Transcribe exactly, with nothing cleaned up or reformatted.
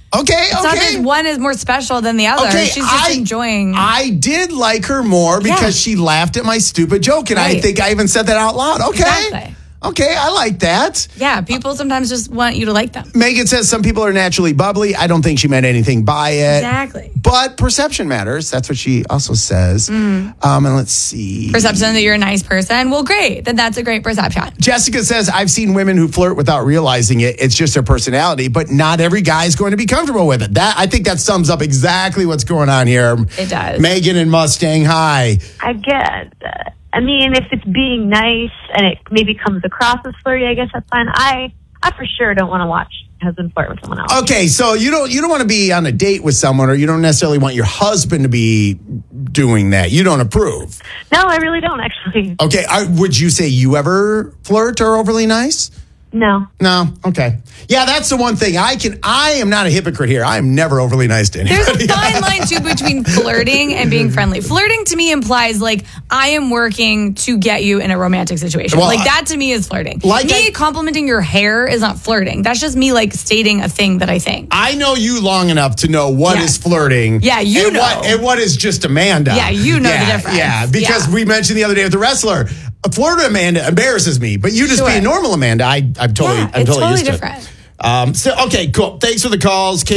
Okay, it's okay. Not that one is more special than the other. Okay, She's just I, enjoying. I did like her more because Yeah. she laughed at my stupid joke, and Right. I think I even said that out loud. Okay. Exactly. Okay, I like that. Yeah, people sometimes just want you to like them. Megan says some people are naturally bubbly. I don't think she meant anything by it. Exactly. But perception matters. That's what she also says. Mm. Um, and let's see. Perception that you're a nice person. Well, great. Then that's a great perception. Jessica says, I've seen women who flirt without realizing it. It's just their personality, but not every guy is going to be comfortable with it. That I think that sums up exactly what's going on here. It does. Megan and Mustang, hi. I get that. I mean, if it's being nice and it maybe comes across as flirty, I guess that's fine. I, I for sure don't want to watch my husband flirt with someone else. Okay, so you don't you don't want to be on a date with someone, or you don't necessarily want your husband to be doing that. You don't approve. No, I really don't, actually. Okay, I, would you say you ever flirt or overly nice? No. No. Okay. Yeah, that's the one thing. I can. I am not a hypocrite here. I am never overly nice to anybody. There's a fine line too between flirting and being friendly. Flirting to me implies like I am working to get you in a romantic situation. Well, like that to me is flirting. Like me I- complimenting your hair is not flirting. That's just me like stating a thing that I think. I know you long enough to know what Yeah. is flirting. Yeah, you and know. What, and what is just Amanda. Yeah, you know the yeah, difference. Yeah, because Yeah. we mentioned the other day with the wrestler, a Florida Amanda embarrasses me, but you just Sure. being normal Amanda, I, I'm totally, Yeah, I'm it's totally, totally used to it. different. Um, so, okay, cool. Thanks for the calls.